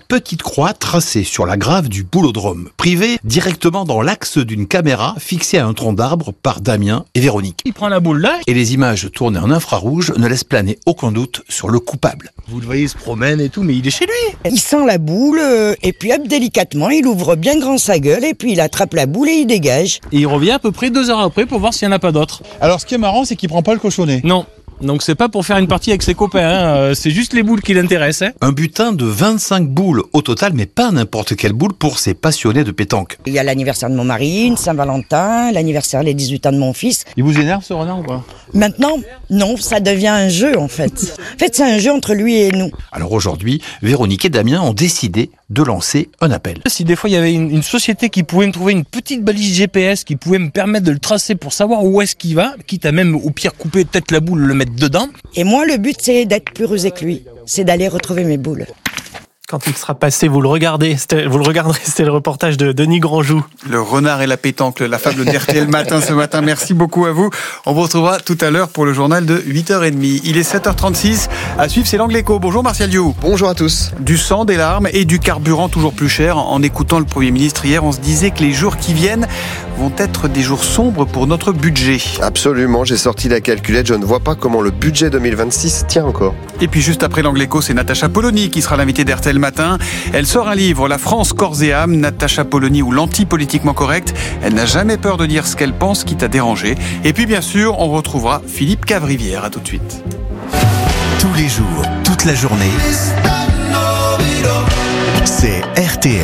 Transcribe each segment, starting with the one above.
petite croix tracée sur la grave du boulodrome, privée directement dans l'axe d'une caméra fixée à un tronc d'arbre par Damien et Véronique. Il prend la boule là. Et les images tournées en infrarouge ne laissent planer aucun doute sur le coupable. Vous le voyez, il se promène et tout, mais il est chez lui. Il sent la boule et puis hop, délicatement, il ouvre bien grand sa gueule et puis il attrape la boule et il dégage. Et il revient à peu près 2 heures après pour voir s'il n'y en a pas d'autres. Alors ce qui est marrant, c'est qu'il prend pas le cochonnet. Non. Donc c'est pas pour faire une partie avec ses copains, c'est juste les boules qui l'intéressent. Un butin de 25 boules au total, mais pas n'importe quelle boule pour ces passionnés de pétanque. Il y a l'anniversaire de mon mari, Saint-Valentin, l'anniversaire les 18 ans de mon fils. Il vous énerve ce renard ou pas? Maintenant, non, ça devient un jeu en fait. En fait, c'est un jeu entre lui et nous. Alors aujourd'hui, Véronique et Damien ont décidé de lancer un appel. Si des fois il y avait une société qui pouvait me trouver une petite balise GPS qui pouvait me permettre de le tracer pour savoir où est-ce qu'il va, quitte à même au pire couper peut-être la boule, le mettre dedans. Et moi, le but, c'est d'être plus rusé que lui. C'est d'aller retrouver mes boules. Quand il sera passé, vous le regarderez, c'était le reportage de Denis Grandjou. Le renard et la pétanque, la fable d'RTL Matin ce matin. Merci beaucoup à vous. On vous retrouvera tout à l'heure pour le journal de 8h30. Il est 7h36. À suivre, c'est l'Angle Écho. Bonjour Martial Diou. Bonjour à tous. Du sang, des larmes et du carburant toujours plus cher. En écoutant le Premier ministre hier, on se disait que les jours qui viennent vont être des jours sombres pour notre budget. Absolument, j'ai sorti la calculette. Je ne vois pas comment le budget 2026 tient encore. Et puis juste après l'Angle Écho, c'est Natacha Polony qui sera l'invitée d'RTL Matin. Elle sort un livre, La France, corps et âme, Natacha Polony ou l'anti-politiquement correct. Elle n'a jamais peur de dire ce qu'elle pense, quitte à déranger. Et puis bien sûr, on retrouvera Philippe Cavrivière. À tout de suite. Tous les jours, toute la journée, c'est RTL.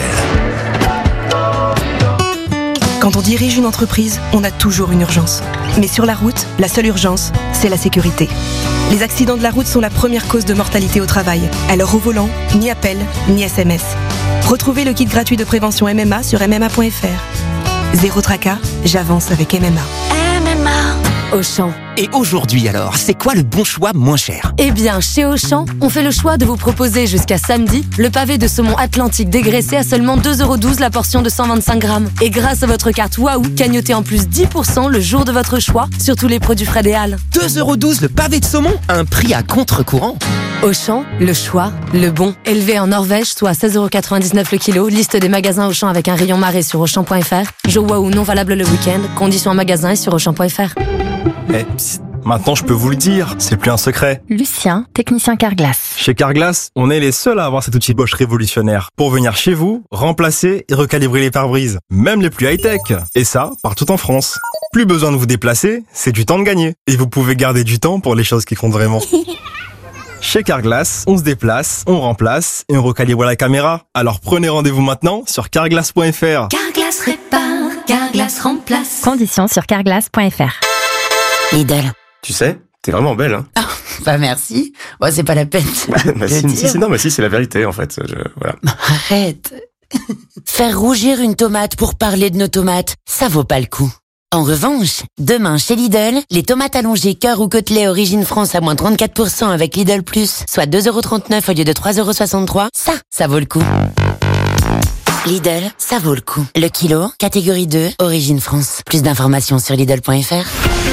Quand on dirige une entreprise, on a toujours une urgence. Mais sur la route, la seule urgence, c'est la sécurité. Les accidents de la route sont la première cause de mortalité au travail. Alors au volant, ni appel, ni SMS. Retrouvez le kit gratuit de prévention MMA sur MMA.fr. Zéro tracas, j'avance avec MMA. Auchan. Et aujourd'hui alors, c'est quoi le bon choix moins cher? Eh bien, chez Auchan, on fait le choix de vous proposer jusqu'à samedi le pavé de saumon atlantique dégraissé à seulement 2,12€ la portion de 125 grammes. Et grâce à votre carte Waouh, cagnotez en plus 10% le jour de votre choix sur tous les produits frais des Halles. 2,12€ le pavé de saumon? Un prix à contre-courant. Auchan, le choix, le bon. Élevé en Norvège, soit 16,99€ le kilo. Liste des magasins Auchan avec un rayon marée sur Auchan.fr. Joe Waouh non valable le week-end. Conditions en magasin et sur Auchan.fr. Maintenant, je peux vous le dire, c'est plus un secret. Lucien, technicien Carglass. Chez Carglass, on est les seuls à avoir cet outil Bosch révolutionnaire pour venir chez vous, remplacer et recalibrer les pare-brises, même les plus high-tech. Et ça, partout en France. Plus besoin de vous déplacer, c'est du temps de gagner. Et vous pouvez garder du temps pour les choses qui comptent vraiment. Chez Carglass, on se déplace, on remplace et on recalibre la caméra. Alors prenez rendez-vous maintenant sur carglass.fr. Carglass répare, Carglass remplace. Conditions sur carglass.fr. Lidl. Tu sais, t'es vraiment belle, hein. Ah, bah merci. Moi, c'est pas la peine. Si, c'est la vérité, en fait. Voilà. Arrête. Faire rougir une tomate pour parler de nos tomates, ça vaut pas le coup. En revanche, demain chez Lidl, les tomates allongées cœur ou côtelets origine France à moins 34% avec Lidl Plus, soit 2,39€ au lieu de 3,63€, ça vaut le coup. Lidl, ça vaut le coup. Le kilo, catégorie 2, origine France. Plus d'informations sur Lidl.fr.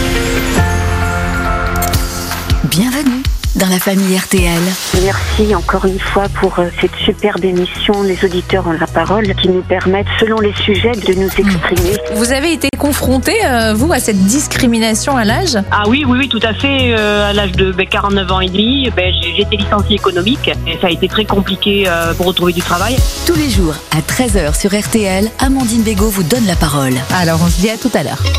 Bienvenue dans la famille RTL. Merci encore une fois pour cette superbe émission. Les auditeurs ont la parole qui nous permettent, selon les sujets, de nous exprimer. Vous avez été confronté, vous, à cette discrimination à l'âge? Ah oui, tout à fait. À l'âge de 49 ans et demi, j'ai été licenciée économique et ça a été très compliqué pour retrouver du travail. Tous les jours, à 13h sur RTL, Amandine Bégaud vous donne la parole. Alors, on se dit à tout à l'heure.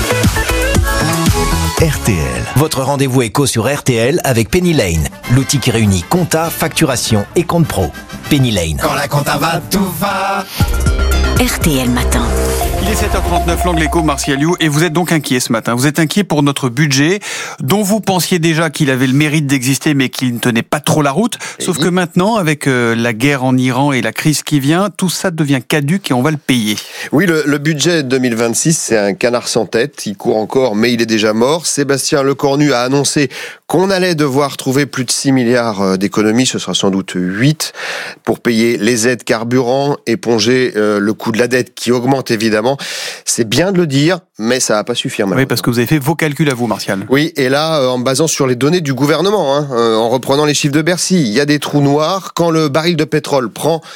RTL. Votre rendez-vous éco sur RTL avec Penny Lane, l'outil qui réunit compta, facturation et compte pro. Penny Lane. Quand la compta va, tout va. RTL Matin. Il est 7h39, l'Angle Écho, Martial Diou, et vous êtes donc inquiet ce matin. Vous êtes inquiet pour notre budget, dont vous pensiez déjà qu'il avait le mérite d'exister, mais qu'il ne tenait pas trop la route. Sauf que maintenant, avec la guerre en Iran et la crise qui vient, tout ça devient caduc et on va le payer. Oui, le budget 2026, c'est un canard sans tête. Il court encore, mais il est déjà mort. Sébastien Lecornu a annoncé qu'on allait devoir trouver plus de 6 milliards d'économies, ce sera sans doute 8, pour payer les aides carburant, éponger le coût de la dette qui augmente évidemment. C'est bien de le dire, mais ça va pas suffire. Oui, parce que vous avez fait vos calculs à vous, Martial. Oui, et là, en basant sur les données du gouvernement, en reprenant les chiffres de Bercy, il y a des trous noirs. Quand le baril de pétrole prend